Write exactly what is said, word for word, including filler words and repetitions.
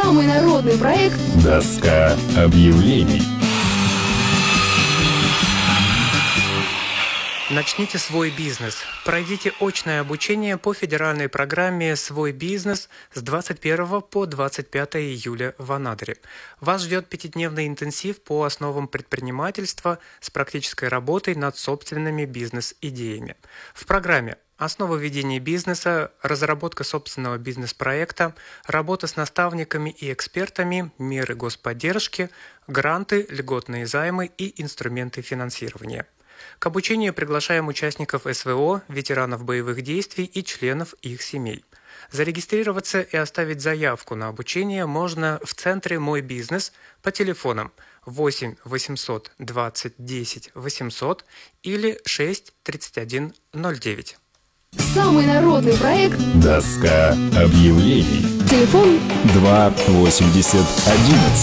Самый народный проект «Доска объявлений». Начните свой бизнес. Пройдите очное обучение по федеральной программе «Свой бизнес» с двадцать первого по двадцать пятое июля в Анадыре. Вас ждет пятидневный интенсив по основам предпринимательства с практической работой над собственными бизнес-идеями. В программе основа ведения бизнеса, разработка собственного бизнес-проекта, работа с наставниками и экспертами, меры господдержки, гранты, льготные займы и инструменты финансирования. К обучению приглашаем участников СВО, ветеранов боевых действий и членов их семей. Зарегистрироваться и оставить заявку на обучение можно в центре «Мой бизнес» по телефонам восемь восемьсот двадцать десять восемьсот или шесть тридцать один ноль девять. Самый народный проект «Доска объявлений». Телефон два восемьдесят одиннадцать.